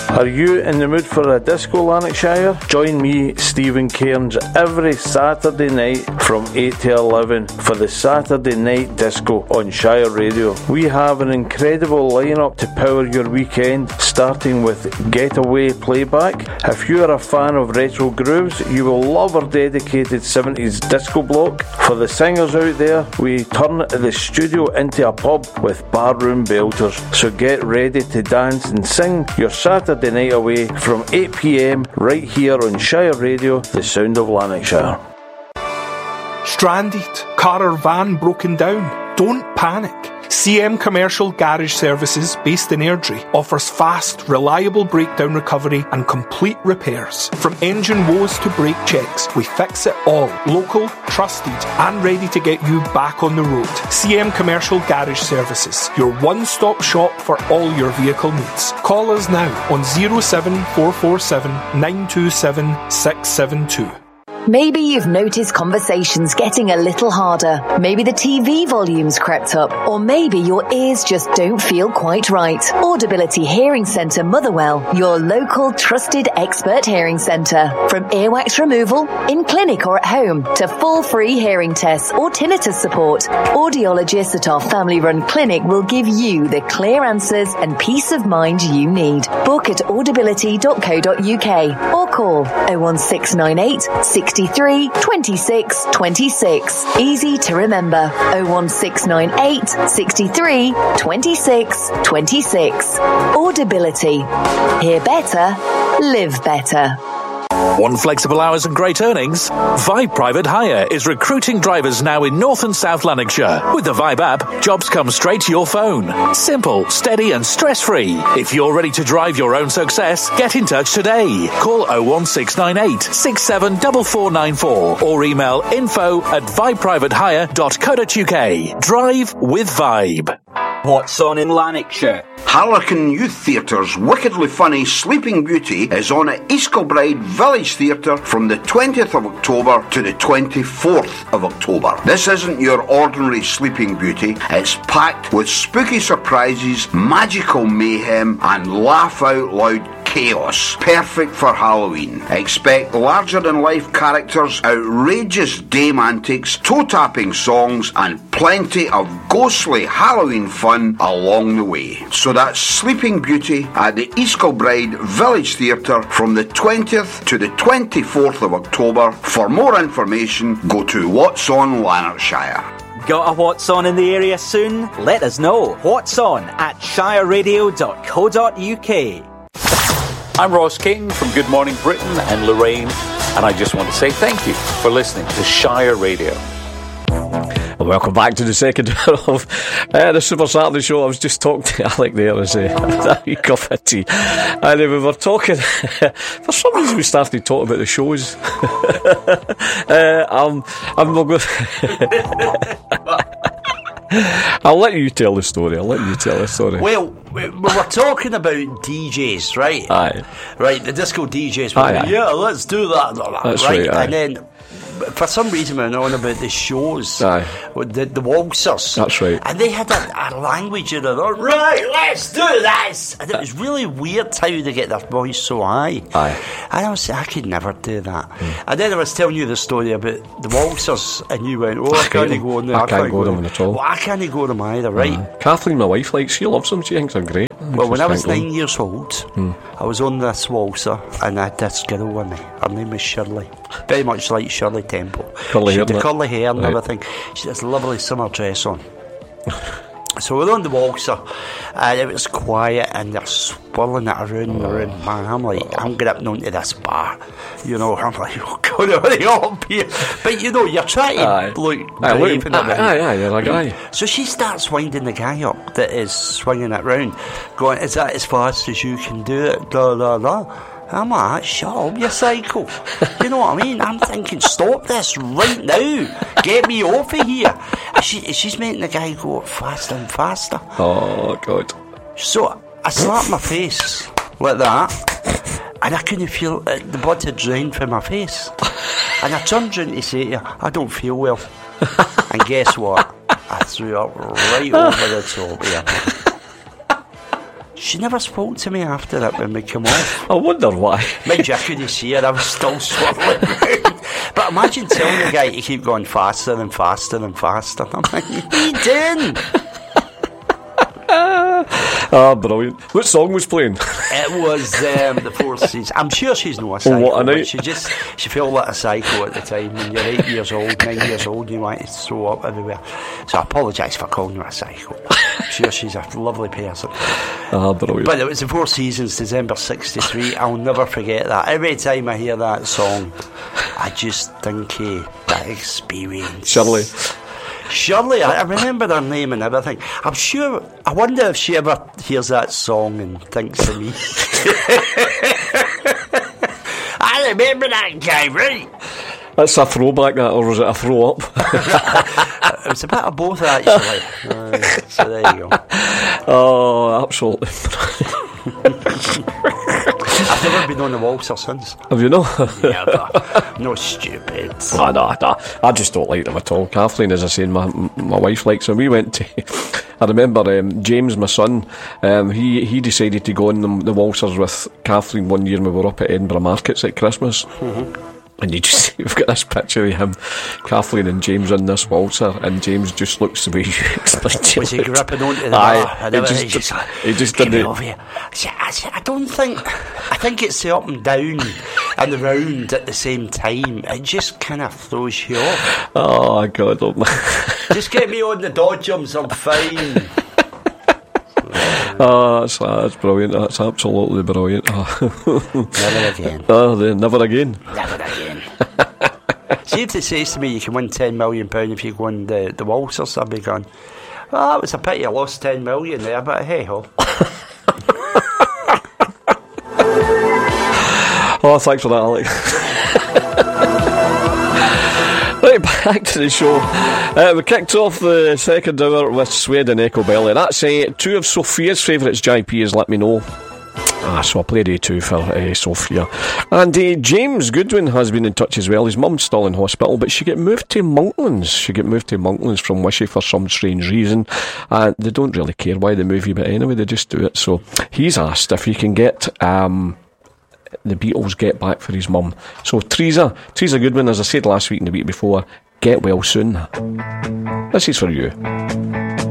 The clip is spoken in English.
Are you in the mood for a disco, Lanarkshire? Join me, Stephen Cairns, every Saturday night from 8 to 11 for the Saturday Night Disco on Shire Radio. We have an incredible lineup to power your weekend, starting with Getaway Playback. If you are a fan of retro grooves, you will love our dedicated 70s disco block. For the singers out there, we turn the studio into a pub with barroom belters. So get ready to dance and sing your Saturday night away from 8 p.m. right here on Shire Radio, the sound of Lanarkshire. Stranded, car or van broken down? Don't panic. CM Commercial Garage Services, based in Airdrie, offers fast, reliable breakdown recovery and complete repairs. From engine woes to brake checks, we fix it all. Local, trusted, and ready to get you back on the road. CM Commercial Garage Services, your one-stop shop for all your vehicle needs. Call us now on 07447 927 672. Maybe you've noticed conversations getting a little harder. Maybe the TV volume's crept up. Or maybe your ears just don't feel quite right. Audibility Hearing Centre Motherwell, your local trusted expert hearing centre. From earwax removal, in clinic or at home, to full free hearing tests or tinnitus support, audiologists at our family-run clinic will give you the clear answers and peace of mind you need. Book at audibility.co.uk or call 01698 63 26 26. Easy to remember. 01698 63 26 26. Audibility. Hear better, live better. Want flexible hours and great earnings? Vibe Private Hire is recruiting drivers now in North and South Lanarkshire. With the Vibe app, jobs come straight to your phone. Simple, steady and stress-free. If you're ready to drive your own success, get in touch today. Call 01698 674494 or email info@vibeprivatehire.co.uk. Drive with Vibe. What's on in Lanarkshire? Harlequin Youth Theatre's wickedly funny Sleeping Beauty is on at East Kilbride Village Theatre from the 20th of October to the 24th of October. This isn't your ordinary Sleeping Beauty. It's packed with spooky surprises, magical mayhem and laugh-out-loud chaos. Perfect for Halloween. Expect larger-than-life characters, outrageous dame antics, toe-tapping songs and plenty of ghostly Halloween fun along the way. So that's Sleeping Beauty at the East Kilbride Village Theatre from the 20th to the 24th of October. For more information, go to What's On Lanarkshire. Got a What's On in the area soon? Let us know. What's On at shireradio.co.uk. I'm Ross King from Good Morning Britain and Lorraine, and I just want to say thank you for listening to Shire Radio. Welcome back to the second hour of the Super Saturday Show. I was just talking to Alec there as a wee cup of tea, and we were talking. For some reason, we started talking about the shows. I'm not going. I'll let you tell the story. Well, we were talking about DJs, right? Aye. Right, the disco DJs. Aye. Yeah, let's do that. That's right. And then, for some reason, we were on about the shows. Aye. The waltzers. That's right. And they had a language in it. Right, let's do this. And it was really weird how they get their voice so high. Aye. And I could never do that. And then I was telling you the story about the waltzers, and you went, I can't go on there. I can't go to them at all. Well, I can't go to them either, right? Kathleen, my wife, she loves them. She thinks they're great. Well, when I was 9 years old, I was on this waltzer, and I had this girl with me. Her name was Shirley. Very much like Shirley Temple. Curly she had the hair, curly hair and right. everything. She had this lovely summer dress on. So we're on the waltzer, and it was quiet, and they're swirling it around the room. Man, I'm getting up onto this bar. You know, I'm like, oh God, hurry up here. But you know, you're trying to look brave and everything. Aye, you're like, aye. So she starts winding the guy up that is swinging it round, going, is that as fast as you can do it? Da, da, da. I'm like, shut up, you psycho. You know what I mean? I'm thinking, stop this right now. Get me off of here. And she's making the guy go faster and faster. Oh, God. So I slapped my face like that, and I couldn't feel it. The blood had drained from my face. And I turned round to say to her, I don't feel well. And guess what? I threw up right over the top of her. She never spoke to me after that when we come off. I wonder why. Mind you, I couldn't see her. I was still swirling around. But imagine telling the guy to keep going faster and faster and faster. I'm like, what are you doing? Brilliant. What song was playing? It was The Four Seasons. I'm sure she's not a psycho. What a night. She felt like a psycho at the time. When you're 8 years old, 9 years old, you want to throw up everywhere. So I apologise for calling her a psycho. I'm sure she's a lovely person. Brilliant. But it was The Four Seasons, December 63. I'll never forget that. Every time I hear that song, I just think that experience. Shirley, I remember her name and everything. I wonder if she ever hears that song and thinks of me. I remember that guy, right? That's a throwback, that, or was it a throw up? It was a bit of both, actually. So there you go. Oh, absolutely. I've never been on the waltzer since. Have you not? Never. No, stupid. No. I just don't like them at all. Kathleen, as I say, my wife likes them. We went to... I remember James, my son, he decided to go on the waltzers with Kathleen one year when we were up at Edinburgh Markets at Christmas. Mm-hmm. And you just see, we've got this picture of him, Kathleen and James in this waltzer, and James just looks the way you explained to Was he gripping onto the bar? He just didn't. I don't think. I think it's the up and down and the round at the same time. It just kind of throws you off. Oh God! Just get me on the dodgems. I'm fine. Oh, that's brilliant. That's absolutely brilliant. Never again. Never again. Never again. See if it says to me you can win £10 million if you go on the waltzers, I'd be going, it was a pity I lost 10 million there, but hey ho. Oh, thanks for that, Alex. Right, back to the show. We kicked off the second hour with Suede and Echo Belly. That's two of Sophia's favourites, JP has let me know. So I played A2 for Sophia. And James Goodwin has been in touch as well. His mum's still in hospital, but she got moved to Monklands. From Wishy for some strange reason. And they don't really care why they move you, but anyway, they just do it. So he's asked if he can get... the Beatles Get Back for his mum. So Teresa Goodwin, as I said last week and the week before, get well soon. This is for you.